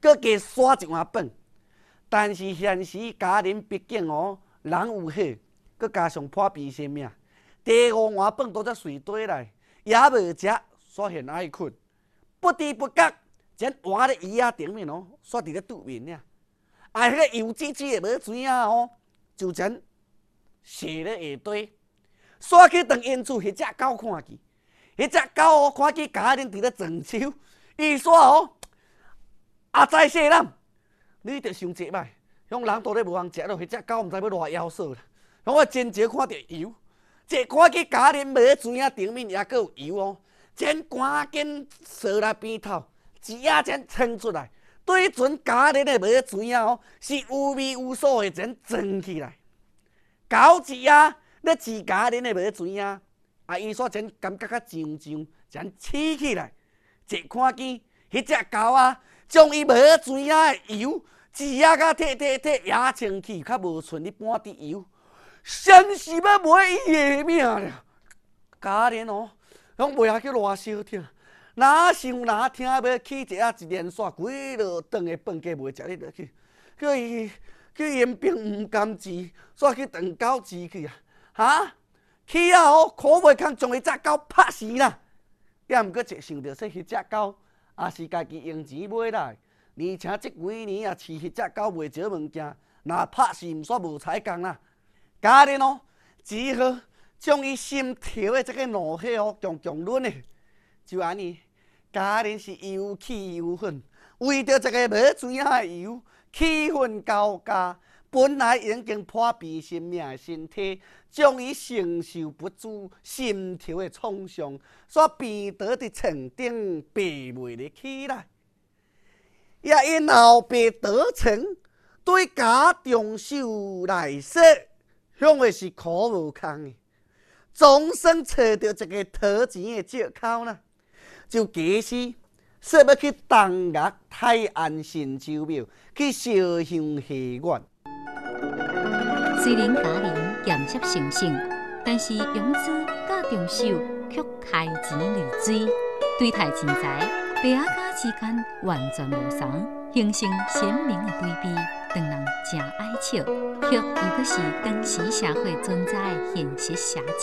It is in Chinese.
搁加刷一碗饭。但是现时家人毕竟人有好，搁加上破病生命，第5碗饭都才碎底来，也无食，煞现爱困。不知不觉，前换咧椅仔顶面煞伫咧肚面了。迄个油滋滋的无水就前泻咧下底。煞去当因厝迄只狗看去，迄只狗看见家人伫咧装手，伊煞阿仔细人，你着想一摆，向人都咧无通食咯，迄只狗毋知要偌夭寿啦。我真少看到油，一看见家人无水啊，顶面也阁有油真赶紧扫来边头，钱仔真冲出来。对阵家人的无水啊是有味有素的真装起来。狗钱仔咧饲家人的无水啊，伊煞真感觉较上上，真起起来。一看见迄只狗将伊无水啊的油钱仔甲摕也清气，较无剩哩半滴油，真是要买伊的命了。家人拢袂晓去偌烧疼，哪想哪听要起一连续几落顿的饭价袂食你落去，叫伊因病毋甘治，煞去当狗治去起可袂通将迄只狗拍死啦！也毋过一想到说迄只狗也是家己用钱买来，而且即几年也饲迄只狗袂少物件，若拍死毋煞无彩工啦。家人只好将伊心头的这个怒火强强忍的，就安尼，家人是又气又愤，为着这个无水的油，气愤交加。本来已经破病生命的身体，将伊承受不住心头的创伤，所病倒伫床顶爬袂入起来。也因后爸得逞，对家中手来说，向的是苦无空的。总算找到一个讨钱的借口啦，就假使说要去东岳泰安神州庙去烧香下愿。 虽然家人严chấp成性，但是杨子甲中手却开钱如水，对待钱财、爸仔甲之间完全无相，形成鲜明的对比，让人真爱笑。却又阁是当时社会存在的现实写照。